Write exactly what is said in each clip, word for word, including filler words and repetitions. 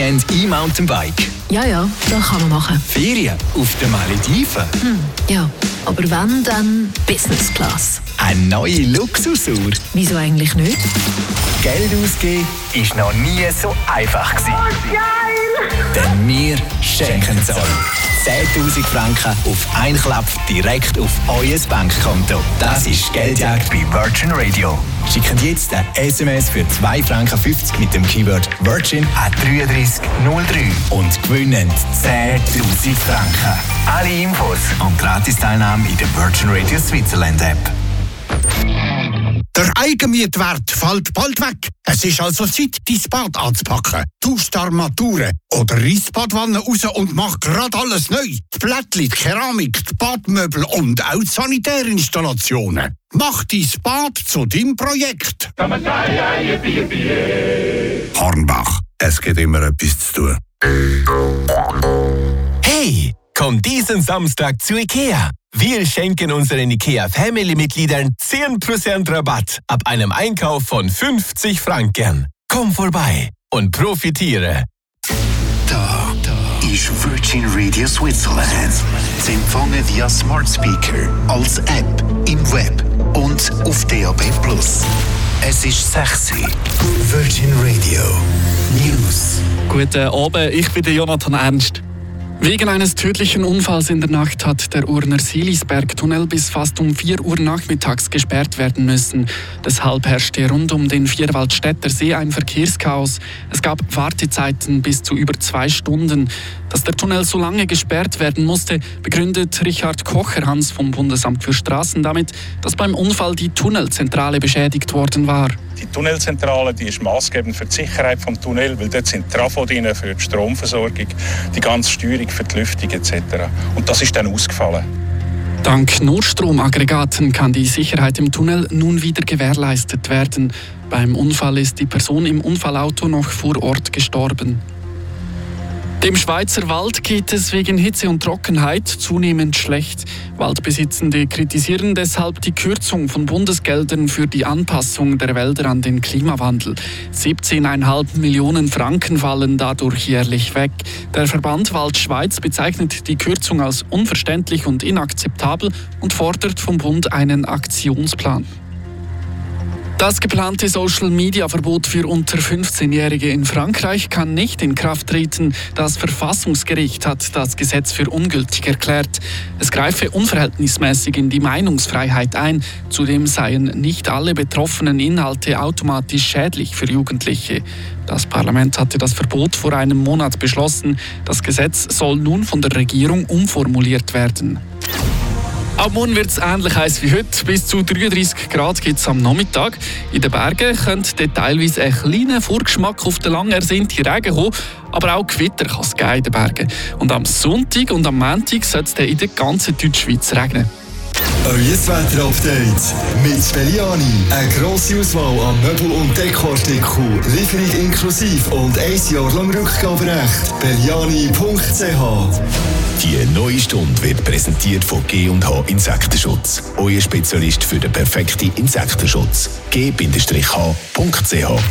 Wochenend E-Mountainbike. Ja, ja, das kann man machen. Ferien auf den Malediven. Hm, ja, aber wenn, dann Business Class. Eine neue Luxusuhr. Wieso eigentlich nicht? Geld ausgeben ist noch nie so einfach gewesen. Oh, geil! Denn wir schenken es euch. zehntausend Franken auf einen Klapp direkt auf euer Bankkonto. Das ist Geldjagd bei Virgin Radio. Schickt jetzt ein S M S für zwei Franken fünfzig mit dem Keyword Virgin an drei drei null drei und gewinnen zehntausend Franken. Alle Infos und Gratis-Teilnahme in der Virgin Radio Switzerland App. Der Eigenmietwert fällt bald weg. Es ist also Zeit, dein Bad anzupacken. Tausch die Armaturen oder reiss die Badwanne raus und mach grad alles neu. Die Plättchen, die Keramik, die Badmöbel und auch die Sanitärinstallationen. Mach dein Bad zu deinem Projekt. Hornbach, es gibt immer etwas zu tun. Hey, komm diesen Samstag zu IKEA. Wir schenken unseren IKEA-Family-Mitgliedern zehn Prozent Rabatt ab einem Einkauf von fünfzig Franken. Komm vorbei und profitiere. Da, da ist Virgin Radio Switzerland. Sie empfangen via Smart Speaker, als App, im Web und auf D A B plus. Es ist sechs Uhr. Virgin Radio News. Guten Abend, ich bin der Jonathan Ernst. Wegen eines tödlichen Unfalls in der Nacht hat der Urner Silisberg-Tunnel bis fast um vier Uhr nachmittags gesperrt werden müssen. Deshalb herrschte rund um den Vierwaldstätter See ein Verkehrschaos. Es gab Wartezeiten bis zu über zwei Stunden. Dass der Tunnel so lange gesperrt werden musste, begründet Richard Kocher-Hans vom Bundesamt für Straßen damit, dass beim Unfall die Tunnelzentrale beschädigt worden war. Die Tunnelzentrale die ist maßgebend für die Sicherheit des Tunnels, weil dort sind Trafo drin für die Stromversorgung, die ganze Steuerung für die Lüftung et cetera. Und das ist dann ausgefallen. Dank Notstromaggregaten kann die Sicherheit im Tunnel nun wieder gewährleistet werden. Beim Unfall ist die Person im Unfallauto noch vor Ort gestorben. Dem Schweizer Wald geht es wegen Hitze und Trockenheit zunehmend schlecht. Waldbesitzende kritisieren deshalb die Kürzung von Bundesgeldern für die Anpassung der Wälder an den Klimawandel. siebzehn Komma fünf Millionen Franken fallen dadurch jährlich weg. Der Verband Wald Schweiz bezeichnet die Kürzung als unverständlich und inakzeptabel und fordert vom Bund einen Aktionsplan. Das geplante Social-Media-Verbot für unter fünfzehnjährige in Frankreich kann nicht in Kraft treten. Das Verfassungsgericht hat das Gesetz für ungültig erklärt. Es greife unverhältnismäßig in die Meinungsfreiheit ein. Zudem seien nicht alle betroffenen Inhalte automatisch schädlich für Jugendliche. Das Parlament hatte das Verbot vor einem Monat beschlossen. Das Gesetz soll nun von der Regierung umformuliert werden. Ab morgen wird es ähnlich heiß wie heute. Bis zu dreiunddreissig Grad gibt es am Nachmittag. In den Bergen könnte teilweise ein kleiner Vorgeschmack auf den lang ersehnten Regen kommen. Aber auch Gewitter kann es geben in den Bergen. Und am Sonntag und am Montag soll es in der ganzen Deutschschweiz regnen. Euer Wetter-Update mit Belliani. Eine grosse Auswahl an Möbel- und Dekoartikeln. Lieferung inklusive und ein Jahr lang Rückgaberecht. Belliani punkt c h. Die neue Stunde wird präsentiert von G und H Insektenschutz. Euer Spezialist für den perfekten Insektenschutz. G H punkt c h.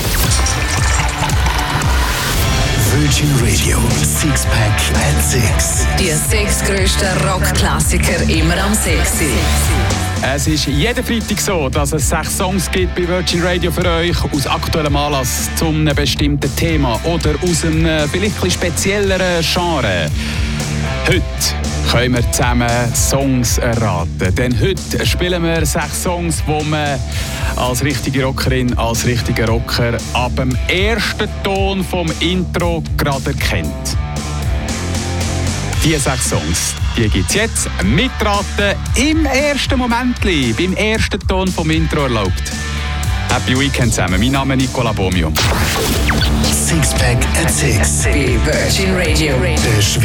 Virgin Radio Sixpack at Six. Die sechs grössten Rockklassiker immer am sechs. Es ist jeden Freitag so, dass es sechs Songs gibt bei Virgin Radio für euch aus aktuellem Anlass zu einem bestimmten Thema oder aus einem vielleicht etwas spezielleren Genre. Heute können wir zusammen Songs erraten. Denn heute spielen wir sechs Songs, die man als richtige Rockerin, als richtiger Rocker ab dem ersten Ton vom Intro gerade erkennt. Diese sechs Songs, die gibt es jetzt. Mitraten im ersten Moment, beim ersten Ton vom Intro erlaubt. Happy Weekend zusammen. Mein Name ist Nicola Bomio. Sixpack at Six. Bei Virgin Radio.